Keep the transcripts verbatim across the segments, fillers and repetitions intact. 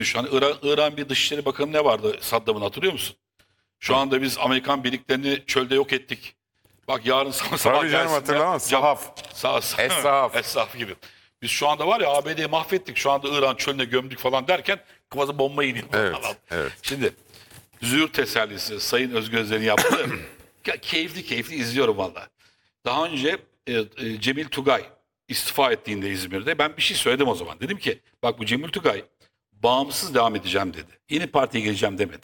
Şu an İran, İran bir Dışişleri Bakanı ne vardı Saddam'ın, hatırlıyor musun? Şu anda biz Amerikan birliklerini çölde yok ettik. Bak yarın sabah sabah Tabii canım, gelsinler. hatırlamaz. Cam- Sahaf. Sağ, sağ, Es-Sahaf. Es-Sahaf gibi. Biz şu anda var ya A B D'yi mahvettik. Şu anda İran çölüne gömdük falan derken kafası bomba iniyor. Evet, falan. evet. Şimdi züğür tesellisi Sayın Özgür Özel'in yaptığı ya, keyifli keyifli izliyorum valla. Daha önce e, e, Cemil Tugay istifa ettiğinde İzmir'de ben bir şey söyledim o zaman. Dedim ki bak, bu Cemil Tugay bağımsız devam edeceğim dedi. Yeni partiye geleceğim demedi.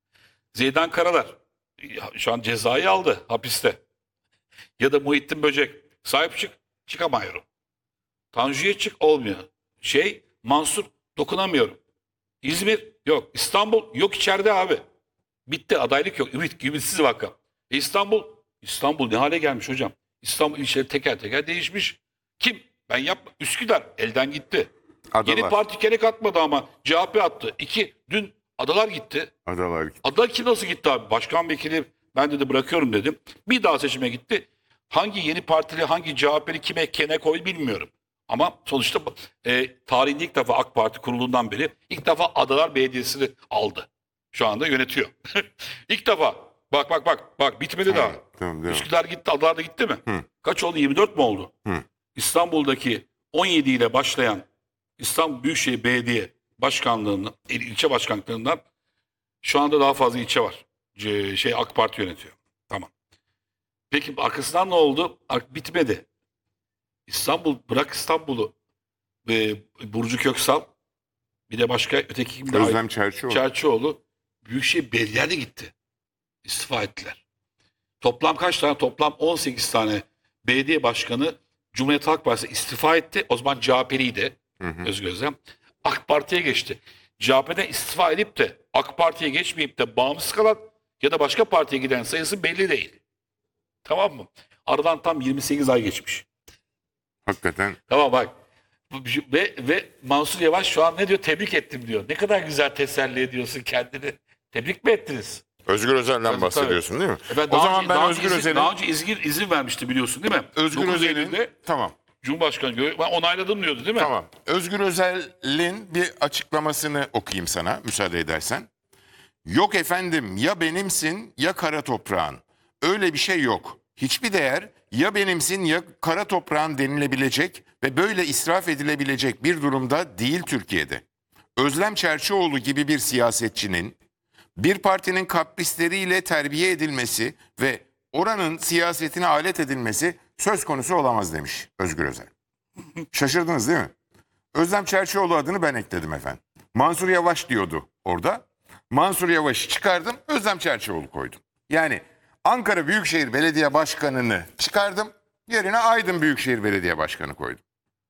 Zeydan Karalar ya, şu an cezayı aldı hapiste. Ya da Muhittin Böcek, sahip çık, çıkamıyorum. Tanju'ya çık, olmuyor. Şey Mansur, dokunamıyorum. İzmir yok. İstanbul yok, içeride abi. Bitti, adaylık yok. Ümit, ümitsiz vaka. E İstanbul, İstanbul ne hale gelmiş hocam? İstanbul ilçeleri teker teker değişmiş. Kim? Ben yapma. Üsküdar elden gitti. Adalar. Yeni parti kerek atmadı ama C H P attı. İki, dün Adalar gitti. Adalar gitti. Adalar kim nasıl gitti abi? Başkan vekili ben dedi bırakıyorum dedim. Bir daha seçime gitti. Hangi yeni partili, hangi C H P'li kime kene koy bilmiyorum. Ama sonuçta e, tarihinde ilk defa AK Parti kurulduğundan beri ilk defa Adalar Belediyesi'ni aldı. Şu anda yönetiyor. İlk defa. Bak bak bak. Bak bitmedi daha. Tamam, devam. Üsküdar gitti, Adalar da gitti mi? Hı. Kaç oldu? yirmi dört mü oldu? Hı. İstanbul'daki on yedi ile başlayan İstanbul Büyükşehir Belediye Başkanlığı'nın, ilçe başkanlıklarından şu anda daha fazla ilçe var. C- şey AK Parti yönetiyor. Tamam. Peki arkasından ne oldu? Ar- Bitmedi. İstanbul, bırak İstanbul'u. E, Burcu Köksal, bir de başka öteki kim de Özlem Çerçioğlu. Çerçioğlu Büyükşehir Belediye'de gitti. İstifa ettiler. Toplam kaç tane? Toplam on sekiz tane belediye başkanı Cumhuriyet Halk Partisi istifa etti. O zaman C H P'liydi Hı hı. Özgür Özel. AK Parti'ye geçti. C H P'den istifa edip de AK Parti'ye geçmeyip de bağımsız kalan ya da başka partiye giden sayısı belli değil. Tamam mı? Aradan tam yirmi sekiz ay geçmiş. Hakikaten. Tamam bak. Ve, ve Mansur Yavaş şu an ne diyor? Tebrik ettim diyor. Ne kadar güzel teselli ediyorsun kendini. Tebrik mi ettiniz? Özgür Özel'den Tabii, bahsediyorsun değil mi? Efendim, O daha zaman önce- ben daha Özgür önce izin- Özel'in Daha önce izin, izin vermişti biliyorsun değil mi? Özgür dokuz Özel'in Eylül'de tamam. Cumhurbaşkanı gö- ben onayladım diyordu değil mi? Tamam. Özgür Özel'in bir açıklamasını okuyayım sana müsaade edersen. Yok efendim, ya benimsin ya kara toprağın. Öyle bir şey yok. Hiçbir değer ya benimsin ya kara toprağın denilebilecek ve böyle israf edilebilecek bir durumda değil Türkiye'de. Özlem Çerçioğlu gibi bir siyasetçinin bir partinin kaprisleriyle terbiye edilmesi ve oranın siyasetine alet edilmesi söz konusu olamaz demiş Özgür Özel. Şaşırdınız değil mi? Özlem Çerçioğlu adını ben ekledim efendim. Mansur Yavaş diyordu orada. Mansur Yavaş'ı çıkardım, Özlem Çerçioğlu koydum. Yani Ankara Büyükşehir Belediye Başkanı'nı çıkardım, yerine Aydın Büyükşehir Belediye Başkanı koydum.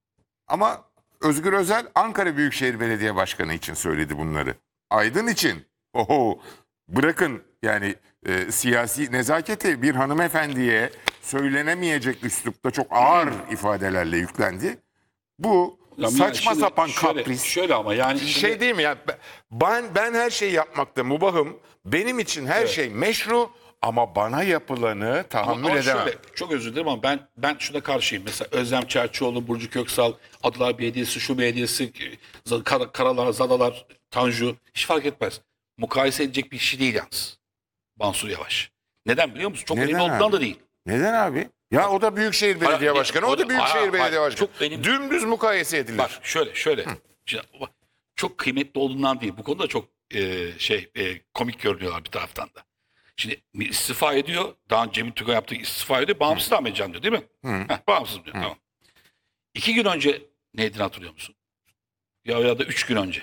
Ama Özgür Özel Ankara Büyükşehir Belediye Başkanı için söyledi bunları. Aydın için, oho, bırakın yani e, siyasi nezaketi bir hanımefendiye söylenemeyecek üslupta çok ağır ifadelerle yüklendi. Bu Ya saçma şimdi sapan şöyle, kapris. Şöyle ama yani Şey değil mi ya, ben ben her şeyi yapmakta mubahım. Benim için her Evet. şey meşru ama bana yapılanı tahammül ama edemem. şöyle, çok özür dilerim ama ben ben şuna karşıyım. Mesela Özlem Çerçioğlu, Burcu Köksal, Adalar Belediyesi, şu belediyesi, Kar- Karalar, Zadalar, Tanju hiç fark etmez. Mukayese edecek bir şey değil yalnız. Mansur Yavaş. Neden biliyor musun? Çok Neden önemli olduğundan abi? da değil. Neden abi? Ya o da Büyükşehir Belediye Hayır, Başkanı, o o da- da Büyükşehir hayır, Belediye hayır, Başkanı. çok benim- Dümdüz mukayese edilir. Bak şöyle şöyle. Şimdi, bak, çok kıymetli olduğundan değil. Bu konuda çok e, şey e, komik görünüyorlar bir taraftan da. Şimdi istifa ediyor. Daha önce Cemil Tugay yaptığı istifa ediyor. Bağımsız devam edeceğim diyor değil mi? Heh, bağımsız diyor. Tamam. İki gün önce neydi hatırlıyor musun? Ya, ya da üç gün önce.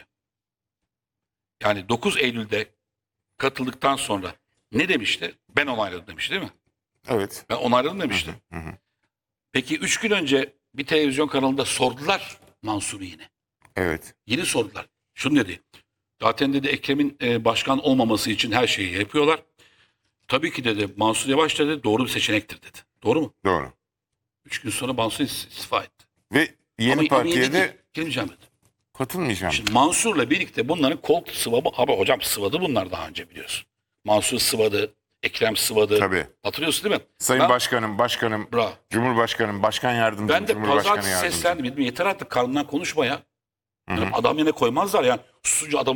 Yani dokuz Eylül'de katıldıktan sonra ne demişti? Ben onayladım demişti değil mi? Evet. Ben onayladım demişti. Hı hı. Peki üç gün önce bir televizyon kanalında sordular Mansur'u yine. Evet. Yeni sordular. Şunu dedi. Zaten dedi Ekrem'in e, başkan olmaması için her şeyi yapıyorlar. Tabii ki dedi Mansur Yavaş dedi doğru bir seçenektir dedi. Doğru mu? Doğru. Üç gün sonra Mansur istifa etti. Ve yeni Ama- ama partiye yeni de değil, girmeyeceğim dedi. katılmayacağım. Şimdi Mansur'la birlikte bunların kol sıvabı. Abi hocam sıvadı bunlar daha önce biliyorsun. Mansur sıvadı. Ekrem sıvadı. Tabii. Hatırlıyorsun değil mi? Sayın Ben- Başkanım, Başkanım, Bravo. Cumhurbaşkanım, Başkan Yardımcım, Ben de Cumhurbaşkanı pazartesi Yardımcım. seslendim. Dedim, yeter artık karnından konuşma ya. Yani adam yine koymazlar yani. Suçu adam